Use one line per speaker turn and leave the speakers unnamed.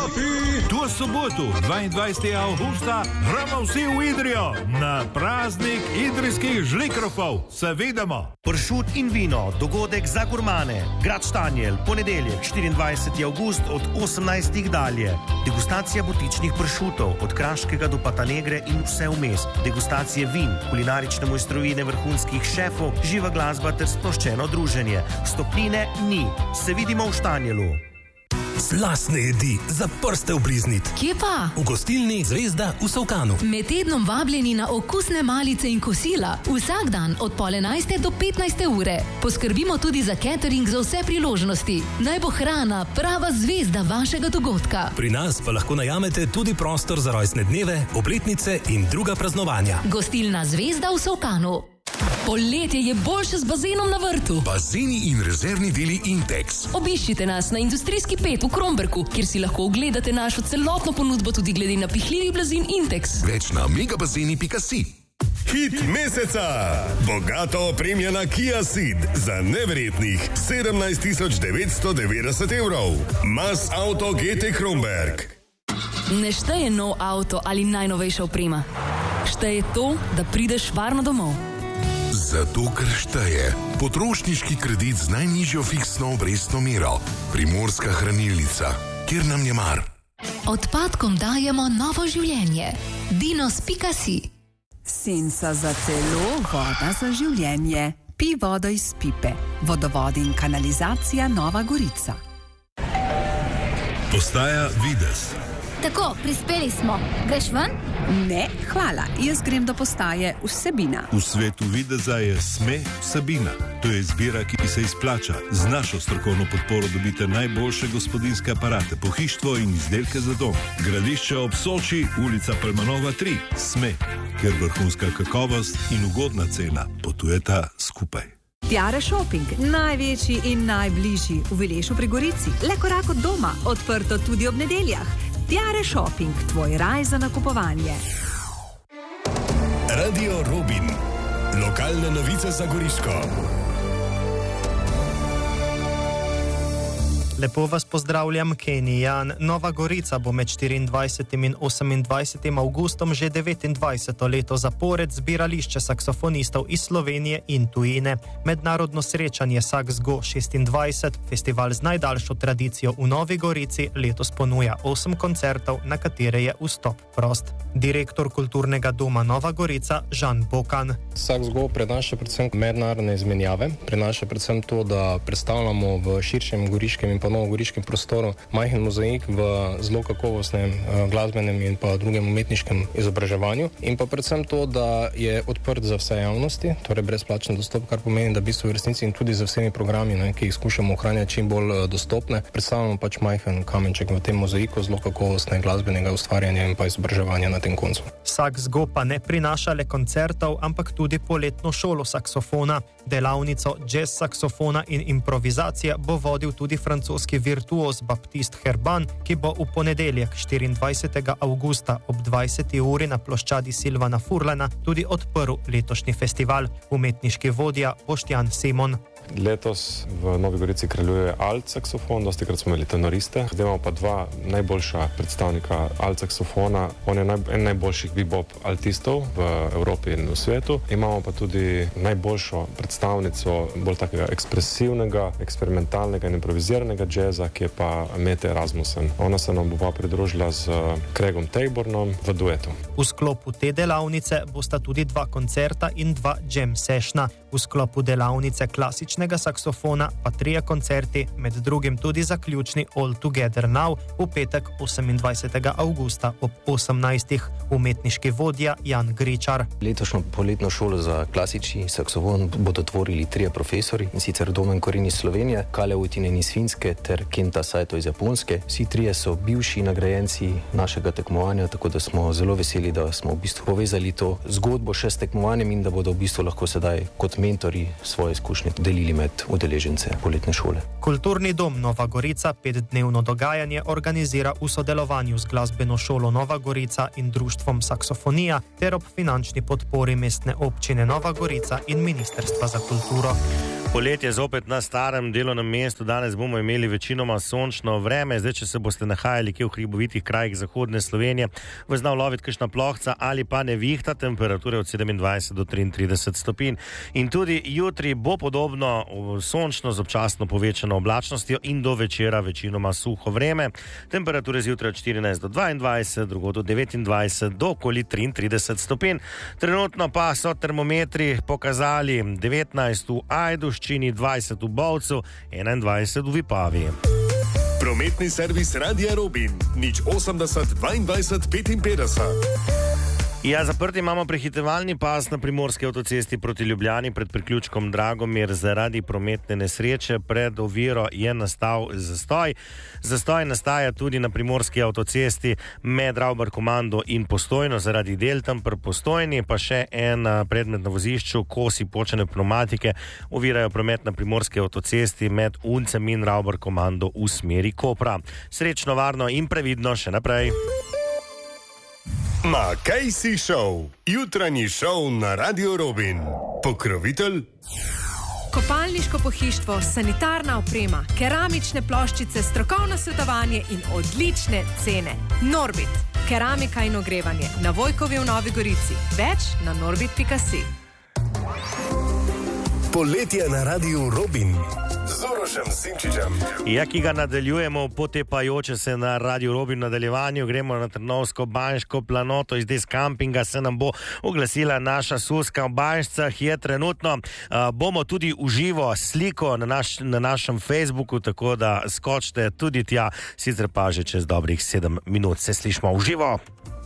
To soboto, 22. avgusta, gremo vsi v Idrijo na praznik idrijskih žlikrofov. Se vidimo!
Pršut in vino, dogodek za gurmane. Grad Štanjel, ponedeljek, 24. avgust od 18. dalje. Degustacija butičnih pršutov, od kraškega do Patanegre in vse vmes. Degustacije vin, kulinarične mojstrovine vrhunskih šefov, živa glasba ter sproščeno druženje. Stopnine ni. Se vidimo v Štanjelu.
Slastne jedi za prste obliznit.
Kje pa?
V gostilni Zvezda v Solkanu.
Med tednom vabljeni na okusne malice in kosila. Vsak dan od 10:30 do 15. ure. Poskrbimo tudi za catering za vse priložnosti. Naj bo hrana prava zvezda vašega dogodka.
Pri nas pa lahko najamete tudi prostor za rojstne dneve, obletnice in druga praznovanja.
Gostilna Zvezda v Solkanu. Poletje je boljše z bazenom na vrtu.
Bazeni in rezervni deli Intex.
Obiščite nas na Industrijski 5 v Kromberku, kjer si lahko ogledate našo celotno ponudbo tudi glede na pihljivi blazin Intex.
Več na megabazeni.si.
Hit meseca! Bogato opremljena Kia Ceed za neverjetnih 17.990 evrov. Mas Auto GT Kromberk.
Ne šteje nov avto ali najnovejša oprema. Šteje to, da prideš varno domov.
Zato, ker šteje potrošniški kredit z najnižjo fiksno obrestno mero. Primorska hranilnica, kjer nam je mar.
Odpadkom dajemo novo življenje. Dinos.si.
Senca za telo, voda za življenje. Pij vodo iz pipe. Vodovod in kanalizacija Nova Gorica.
Postaja Vides.
Tako, prispeli smo. Greš ven?
Ne, hvala. Jaz grem do postaje Vsebina.
V svetu videza je SME Vsebina. To je izbira, ki se izplača. Z našo strokovno podporo dobite najboljše gospodinjske aparate, pohištvo in izdelke za dom. Gradišče ob Soči, ulica Palmanova 3. SME, kjer vrhunska kakovost in ugodna cena potujeta skupaj.
Tiare Shopping, največji in najbližji v Vilešu pri Gorici. Le korak od doma, odprto tudi ob nedeljah. Tiare Shopping, tvoj raj za nakupovanje.
Radio Robin. Lokalne novice za Goriško.
Lepo vas pozdravljam, Kenijan. Nova Gorica bo med 24. in 28. avgustom že 29. leto zapored zbirališče saksofonistov iz Slovenije in tujine. Mednarodno srečanje Saxgo 26, festival z najdaljšo tradicijo v Novi Gorici, letos ponuja 8 koncertov, na katere je vstop prost. Direktor kulturnega doma Nova Gorica, Žan Bokan.
Saxgo prenaša predvsem mednarodne izmenjave, prenaša predvsem to, da predstavljamo v širšem goriškem in pa novogoriškem prostoru majhen mozaik v zelo kakovostnem glasbenem in pa drugem umetniškem izobraževanju in pa predvsem to, da je odprt za vse javnosti, torej brezplačen dostop, kar pomeni, da v bistvu v resnici in tudi za vsemi programi, ki jih skušamo ohranjati čim bolj dostopne, predstavljamo pač majhen kamenček v tem mozaiku zelo kakovostnega glasbenega ustvarjanja in pa izobraževanja na tem koncu.
Saxgo pa ne prinaša le koncertov, ampak tudi poletno šolo saksofona. Delavnico jazz saksofona in improvizacija bo vodil tudi francoski virtuoz Baptiste Herban, ki bo v ponedeljek 24. avgusta ob 20. uri na ploščadi Silvana Furlana tudi odprl letošnji festival. Umetniški vodja Boštjan Simon.
Letos v Novi Gorici kraljuje alt saksofon, dosti krat smo imeli tenoriste. Zdaj imamo pa dva najboljša predstavnika alt saksofona. On je en najboljših bebop altistov v Evropi in v svetu. Imamo pa tudi najboljšo predstavnico bolj takega ekspresivnega, eksperimentalnega in improviziranega džeza, ki je pa Mette Erasmussen. Ona se nam bo pa pridružila z Craigom Tabornom v duetu.
V sklopu te delavnice bosta tudi 2 koncerta in 2 jam sessiona. V sklopu delavnice klasičnega saksofona pa 3 koncerti, med drugim tudi zaključni All Together Now v petek 28. avgusta ob 18. Umetniški vodja Jan Gričar.
Letošnjo poletno šolo za klasični saksofon bodo tvorili 3 profesori, in sicer Domen Korin iz Slovenije, Kale Uitinen iz Finske ter Kenta Saito iz Japonske. Vsi 3 so bivši nagrajenci našega tekmovanja, tako da smo zelo veseli, da smo v bistvu povezali to zgodbo še s tekmovanjem in da bodo v bistvu lahko sedaj kot mentori svoje izkušnje delili med udeležence poletne šole.
Kulturni dom Nova Gorica 5-dnevno dogajanje organizira v sodelovanju z glasbeno šolo Nova Gorica in društvom Saksofonija ter ob finančni podpori mestne občine Nova Gorica in Ministrstva za kulturo.
Poletje zopet na starem delovnem mestu, danes bomo imeli večinoma sončno vreme. Zdaj, če se boste nahajali kje v hribovitih krajih zahodne Slovenije, vas zna uloviti kakšna plohca ali pa nevihta, temperature od 27 do 33 stopinj. In tudi jutri bo podobno sončno z občasno povečano oblačnostjo in do večera večinoma suho vreme. Temperature zjutraj od 14 do 22, drugod od 29 do okoli 33 stopinj. Trenutno pa so termometri pokazali 19 v Ajduščini, 20 v Bovcu, 21 v Vipavi.
Prometni servis Radia Robin, 080 22 55.
Ja, zaprti imamo prehitevalni pas na primorski avtocesti proti Ljubljani pred priključkom Dragomir zaradi prometne nesreče. Pred oviro je nastal zastoj. Zastoj nastaja tudi na primorski avtocesti med Ravbar-Komando in Postojno zaradi del tam pri Postojni, pa še en predmet na vozišču, kosi počene pneumatike, ovirajo promet na primorski avtocesti med Uncem in Ravbar-Komando v smeri Kopra. Srečno, varno in previdno še naprej.
Ma kaj si šov? Jutranji šov na Radio Robin. Pokrovitelj?
Kopalniško pohištvo, sanitarna oprema, keramične ploščice, strokovno svetovanje in odlične cene. Norbit, keramika in ogrevanje na Vojkovi v Novi Gorici. Več na norbit.si.
Poletje na Radiu Robin z Urošem Simčičem.
Ja, ki ga nadaljujemo potepajoče se na Radio Robin nadaljevanju. Gremo na Trnovsko Banjško planoto. Iz kampinga se nam bo oglasila naša Suska. V Banjšcah je trenutno. Bomo tudi uživo sliko na našem Facebooku, tako da skočite tudi tja, sicer pa že čez dobrih 7 minut se slišimo uživo.